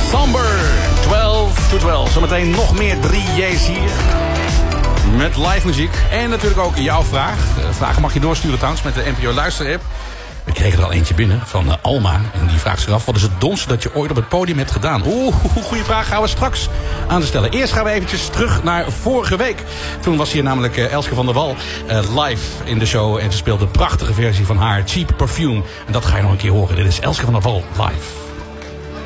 Somber, 12 to 12. Zometeen nog meer 3J's hier. Met live muziek. En natuurlijk ook jouw vraag. Vragen mag je doorsturen trouwens met de NPO Luister app. We kregen er al eentje binnen van Alma. En die vraagt zich af, wat is het domste dat je ooit op het podium hebt gedaan? Goede vraag, gaan we straks aan te stellen. Eerst gaan we eventjes terug naar vorige week. Toen was hier namelijk Elske van der Wal live in de show. En ze speelde een prachtige versie van haar Cheap Perfume. En dat ga je nog een keer horen. Dit is Elske van der Wal live.